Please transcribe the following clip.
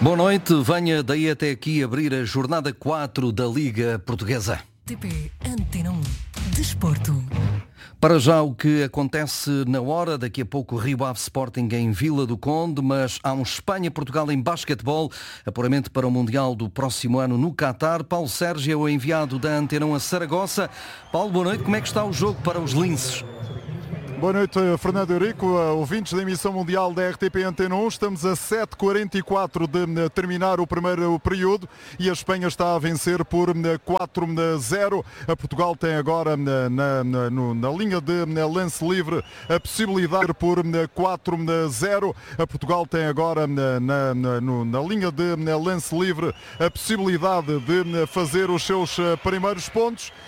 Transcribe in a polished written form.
Boa noite, venha daí até aqui abrir a jornada 4 da Liga Portuguesa. RTP Antena 1 Desporto. Para já o que acontece na hora, daqui a pouco Rio Ave Sporting em Vila do Conde, mas há um Espanha-Portugal em basquetebol, apuramento para o Mundial do próximo ano no Qatar. Paulo Sérgio é o enviado da Antena 1 a Saragossa. Paulo, boa noite, como é que está o jogo para os linces? Boa noite, Fernando Eurico, ouvintes da emissão mundial da RTP Antena 1. Estamos a 7h44 de terminar o primeiro período e a Espanha está a vencer por 4-0. A Portugal tem agora na linha de lance livre a possibilidade por 4-0. A Portugal tem agora na linha de lance livre a possibilidade de fazer os seus primeiros pontos